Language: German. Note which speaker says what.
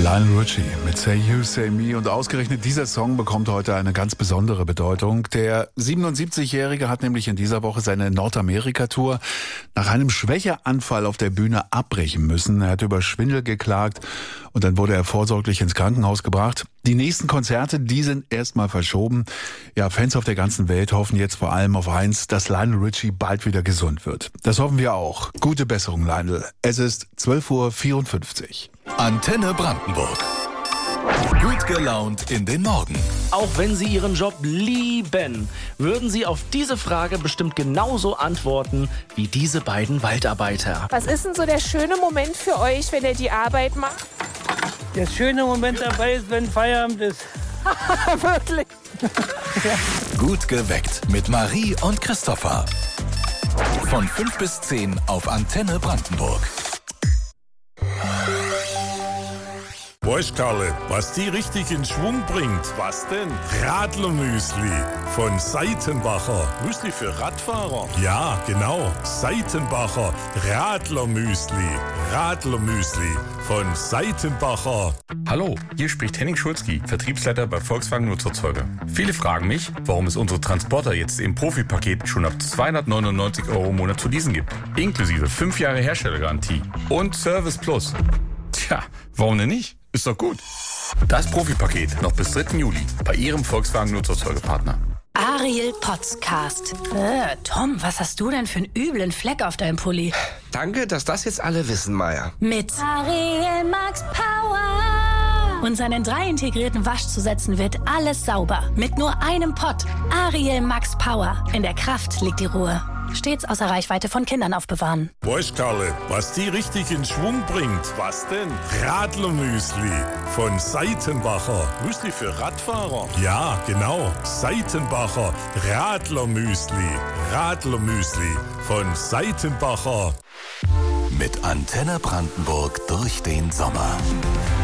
Speaker 1: Lionel Richie mit Say You, Say Me. Und ausgerechnet dieser Song bekommt heute eine ganz besondere Bedeutung. Der 77-Jährige hat nämlich in dieser Woche seine Nordamerika-Tour nach einem Schwächeanfall auf der Bühne abbrechen müssen. Er hat über Schwindel geklagt und dann wurde er vorsorglich ins Krankenhaus gebracht. Die nächsten Konzerte, die sind erstmal verschoben. Ja, Fans auf der ganzen Welt hoffen jetzt vor allem auf eins, dass Lionel Richie bald wieder gesund wird. Das hoffen wir auch. Gute Besserung, Lionel. Es ist 12:54 Uhr.
Speaker 2: Antenne Brandenburg. Gut gelaunt in den Morgen.
Speaker 3: Auch wenn Sie Ihren Job lieben, würden Sie auf diese Frage bestimmt genauso antworten wie diese beiden Waldarbeiter.
Speaker 4: Was ist denn so der schöne Moment für euch, wenn ihr die Arbeit macht?
Speaker 5: Der schöne Moment dabei ist, wenn Feierabend ist.
Speaker 4: Wirklich?
Speaker 2: Gut geweckt mit Marie und Christopher. Von 5 bis 10 auf Antenne Brandenburg.
Speaker 6: Weißt Karle, was die richtig in Schwung bringt? Was denn? Radlermüsli von Seitenbacher. Müsli für Radfahrer? Ja, genau. Seitenbacher Radlermüsli. Radlermüsli von Seitenbacher.
Speaker 7: Hallo, hier spricht Henning Schulzki, Vertriebsleiter bei Volkswagen Nutzerzeuger. Viele fragen mich, warum es unsere Transporter jetzt im Profipaket schon ab 299 € im Monat zu leasen gibt. Inklusive 5 Jahre Herstellergarantie und Service Plus. Tja, warum denn nicht? Ist doch gut. Das Profipaket noch bis 3. Juli bei Ihrem Volkswagen Nutzerzeugerpartner.
Speaker 8: Ariel Podcast. Tom, was hast du denn für einen üblen Fleck auf deinem Pulli?
Speaker 9: Danke, dass das jetzt alle wissen, Maya.
Speaker 8: Mit
Speaker 10: Ariel Max Power.
Speaker 8: Und seinen 3 integrierten Waschzusätzen wird alles sauber. Mit nur einem Pott. Ariel Max Power. In der Kraft liegt die Ruhe. Stets außer Reichweite von Kindern aufbewahren.
Speaker 6: Weißt Karle, was die richtig in Schwung bringt? Was denn? Radlermüsli von Seitenbacher. Müsli für Radfahrer? Ja, genau. Seitenbacher Radlermüsli. Radlermüsli von Seitenbacher.
Speaker 2: Mit Antenne Brandenburg durch den Sommer.